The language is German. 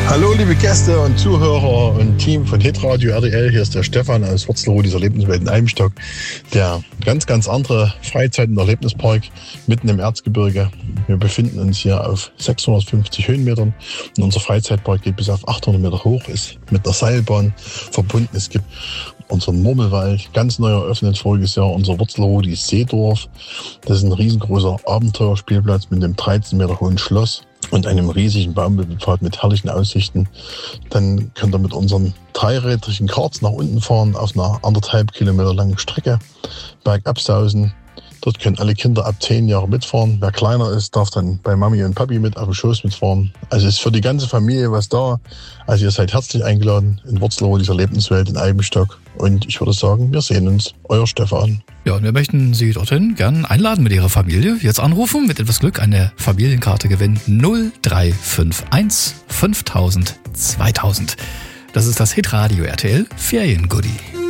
Hallo liebe Gäste und Zuhörer und Team von Hitradio RTL, hier ist der Stefan aus Wurzlerode, dieser Erlebniswelt in Eibenstock. Der ganz andere Freizeit- und Erlebnispark mitten im Erzgebirge. Wir befinden uns hier auf 650 Höhenmetern und unser Freizeitpark geht bis auf 800 Meter hoch, ist mit der Seilbahn verbunden. Es gibt unseren Murmelwald, ganz neu eröffnet voriges Jahr, unser Wurzlerode Seedorf. Das ist ein riesengroßer Abenteuerspielplatz mit einem 13 Meter hohen Schloss und einem riesigen Baumwipfelpfad mit herrlichen Aussichten. Dann könnt ihr mit unseren dreirädrigen Karts nach unten fahren auf einer 1,5 Kilometer langen Strecke, bergab sausen. Dort können alle Kinder ab 10 Jahre mitfahren. Wer kleiner ist, darf dann bei Mami und Papi mit auf dem Schoß mitfahren. Also ist für die ganze Familie was da. Also ihr seid herzlich eingeladen in Wurzlerode, dieser Erlebniswelt in Eibenstock. Und ich würde sagen, wir sehen uns. Euer Stefan. Ja, und wir möchten Sie dorthin gern einladen mit Ihrer Familie. Jetzt anrufen, mit etwas Glück eine Familienkarte gewinnen. 0351 5000 2000. Das ist das Hitradio RTL Feriengoodie.